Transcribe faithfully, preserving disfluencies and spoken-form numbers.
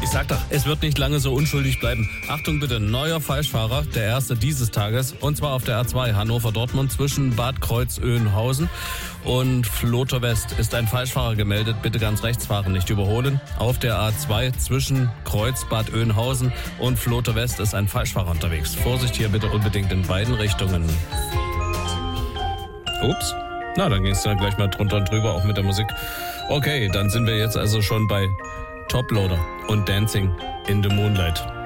Ich sag doch, es wird nicht lange so unschuldig bleiben. Achtung bitte, neuer Falschfahrer, der erste dieses Tages. Und zwar auf der A zwei Hannover-Dortmund zwischen Bad Kreuz-Oehnhausen und Flotor West ist ein Falschfahrer gemeldet. Bitte ganz rechts fahren, nicht überholen. Auf der A zwei zwischen Kreuz, Bad Oehnhausen und Flotor West ist ein Falschfahrer unterwegs. Vorsicht hier bitte unbedingt in beiden Richtungen. Ups. Na, dann ging es dann gleich mal drunter und drüber, auch mit der Musik. Okay, dann sind wir jetzt also schon bei Toploader und Dancing in the Moonlight.